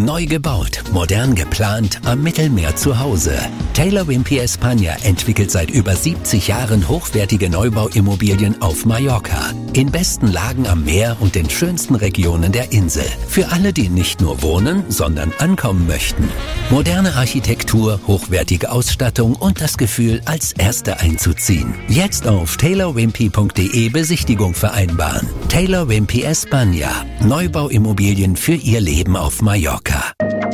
Neu gebaut, modern geplant, am Mittelmeer zu Hause. Taylor Wimpey España entwickelt seit über 70 Jahren hochwertige Neubauimmobilien auf Mallorca. In besten Lagen am Meer und den schönsten Regionen der Insel. Für alle, die nicht nur wohnen, sondern ankommen möchten. Moderne Architektur, hochwertige Ausstattung und das Gefühl, als Erste einzuziehen. Jetzt auf taylorwimpey.de Besichtigung vereinbaren. Taylor Wimpey España. Neubauimmobilien für Ihr Leben auf Mallorca.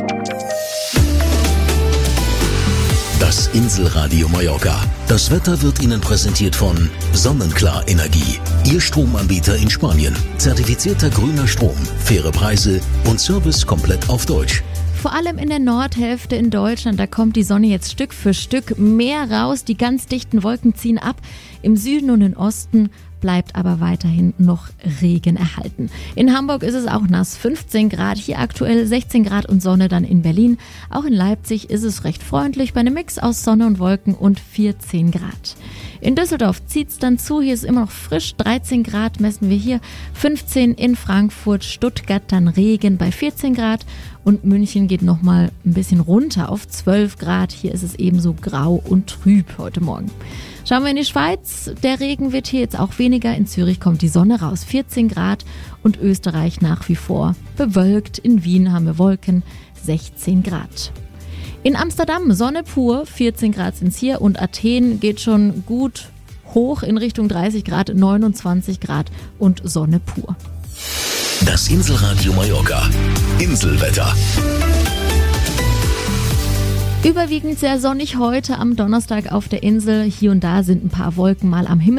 Das Inselradio Mallorca. Das Wetter wird Ihnen präsentiert von Sonnenklar Energie. Ihr Stromanbieter in Spanien. Zertifizierter grüner Strom, faire Preise und Service komplett auf Deutsch. Vor allem in der Nordhälfte in Deutschland, da kommt die Sonne jetzt Stück für Stück mehr raus. Die ganz dichten Wolken ziehen ab. Im Süden und im Osten bleibt aber weiterhin noch Regen erhalten. In Hamburg ist es auch nass, 15 Grad, hier aktuell 16 Grad und Sonne dann in Berlin. Auch in Leipzig ist es recht freundlich bei einem Mix aus Sonne und Wolken und 14 Grad. In Düsseldorf zieht's dann zu, hier ist immer noch frisch, 13 Grad messen wir hier, 15 in Frankfurt, Stuttgart dann Regen bei 14 Grad und München geht nochmal ein bisschen runter auf 12 Grad, hier ist es ebenso grau und trüb heute Morgen. Schauen wir in die Schweiz, der Regen wird hier jetzt auch weniger, in Zürich kommt die Sonne raus, 14 Grad und Österreich nach wie vor bewölkt, in Wien haben wir Wolken, 16 Grad. In Amsterdam Sonne pur, 14 Grad sind's hier und Athen geht schon gut hoch in Richtung 30 Grad, 29 Grad und Sonne pur. Das Inselradio Mallorca. Inselwetter. Überwiegend sehr sonnig heute am Donnerstag auf der Insel. Hier und da sind ein paar Wolken mal am Himmel.